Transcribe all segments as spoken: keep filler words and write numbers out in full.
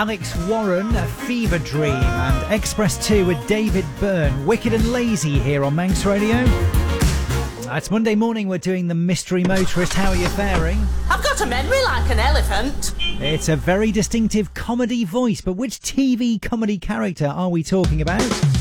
Alex Warren, Fever Dream, and Express two with David Byrne. Wicked and Lazy here on Manx Radio. It's Monday morning, we're doing the Mystery Motorist. How are you faring? I've got a memory like an elephant. It's a very distinctive comedy voice, but which T V comedy character are we talking about?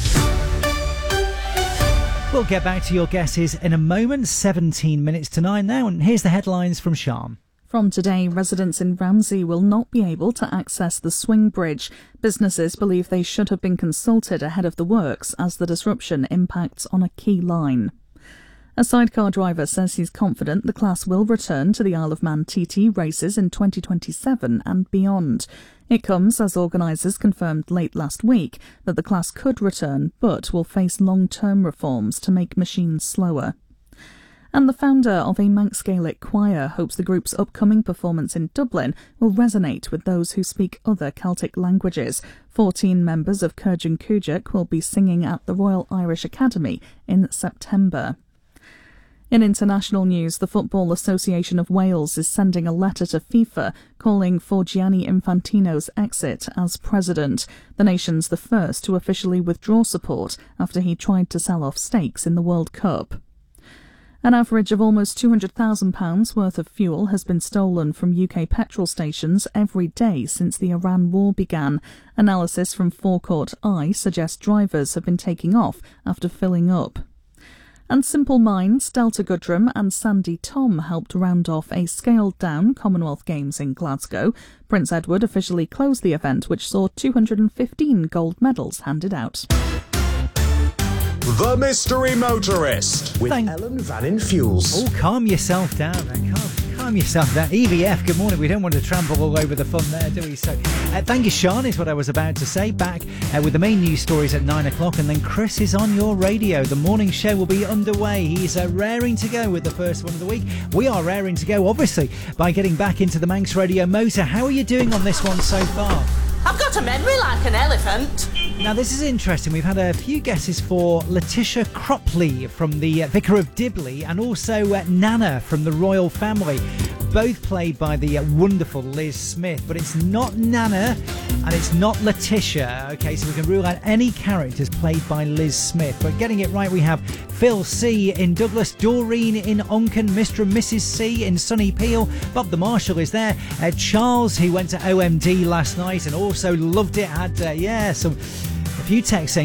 We'll get back to your guesses in a moment. seventeen minutes to nine now, and here's the headlines from Sian. From today, residents in Ramsey will not be able to access the swing bridge. Businesses believe they should have been consulted ahead of the works as the disruption impacts on a key line. A sidecar driver says he's confident the class will return to the Isle of Man T T races in twenty twenty-seven and beyond. It comes as organisers confirmed late last week that the class could return but will face long-term reforms to make machines slower. And the founder of a Manx Gaelic choir hopes the group's upcoming performance in Dublin will resonate with those who speak other Celtic languages. Fourteen members of Cúirgeann Cúideach will be singing at the Royal Irish Academy in September. In international news, the Football Association of Wales is sending a letter to FIFA calling for Gianni Infantino's exit as president. The nation's the first to officially withdraw support after he tried to sell off stakes in the World Cup. An average of almost two hundred thousand pounds worth of fuel has been stolen from U K petrol stations every day since the Iran war began. Analysis from Forecourt Eye suggests drivers have been taking off after filling up. And Simple Minds, Delta Goodrem and Sandy Tom helped round off a scaled-down Commonwealth Games in Glasgow. Prince Edward officially closed the event, which saw two hundred fifteen gold medals handed out. The Mystery Motorist with Thank- Ellen Vannin Fuels. Oh, calm yourself down. Calm, calm yourself down. E V F, good morning. We don't want to trample all over the fun there, do we? So, uh, thank you, Sean, is what I was about to say. Back uh, with the main news stories at nine o'clock, and then Chris is on your radio. The morning show will be underway. He's uh, raring to go with the first one of the week. We are raring to go, obviously, by getting back into the Manx Radio motor. How are you doing on this one so far? I've got a memory like an elephant. Now, this is interesting. We've had a few guesses for Letitia Cropley from the uh, Vicar of Dibley, and also uh, Nana from the Royal Family, both played by the uh, wonderful Liz Smith. But it's not Nana and it's not Letitia. Okay, so we can rule out any characters played by Liz Smith. But getting it right, we have Phil C in Douglas, Doreen in Onken, Mister and Missus C in Sunny Peel, Bob the Marshal is there, uh, Charles, who went to O M D last night and also loved it, had, uh, yeah, some a few texts saying